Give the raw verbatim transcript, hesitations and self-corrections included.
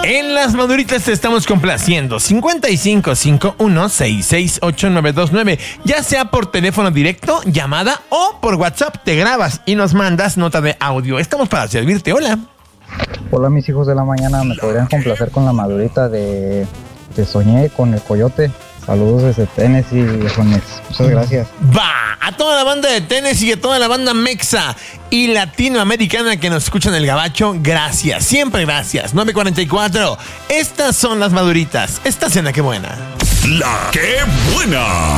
En las maduritas te estamos complaciendo. cincuenta y cinco cincuenta y uno sesenta y seis ochenta y nueve veintinueve. Ya sea por teléfono directo, llamada o por WhatsApp, te grabas y nos mandas nota de audio. Estamos para servirte. Hola. Hola, mis hijos de la mañana. ¿Me podrían complacer con la madurita de Te Soñé con el Coyote? Saludos desde Tennessee, viejones. Muchas gracias. Va, a toda la banda de Tennessee y a toda la banda mexa y latinoamericana que nos escucha en el Gabacho, gracias, siempre gracias. nueve cuarenta y cuatro. Estas son las maduritas. Esta cena, qué buena. La Qué Buena.